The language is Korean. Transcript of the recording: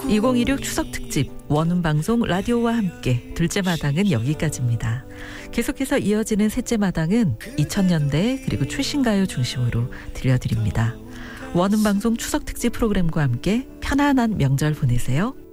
2016 추석 특집 원음방송 라디오와 함께 둘째 마당은 여기까지입니다. 계속해서 이어지는 셋째 마당은 2000년대 그리고 최신가요 중심으로 들려드립니다. 원음방송 추석 특집 프로그램과 함께 편안한 명절 보내세요.